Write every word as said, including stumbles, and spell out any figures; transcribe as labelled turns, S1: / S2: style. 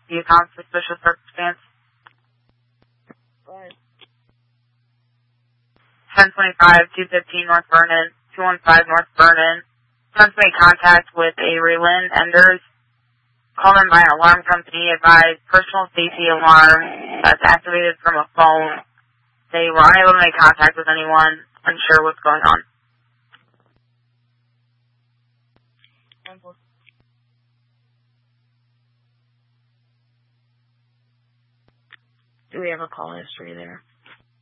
S1: Yukon suspicious circumstance.
S2: Right.
S1: ten twenty-five, two fifteen North Vernon, two one five North Vernon. Attempts to make contact with a Relin Enders. Called in by an alarm company. Advised personal safety alarm that's activated from a phone. They were unable to make contact with anyone. Unsure what's going on.
S2: Do we have a call history there?